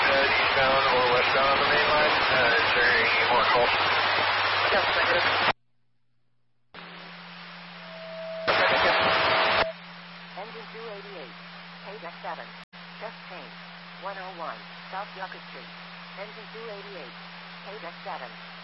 eastbound or westbound on the main line. Is there any more calls? Yes, negative. Engine 288, Paydeck 7, chest pain, 101, South Yucca Street. Engine 288, Paydeck 7.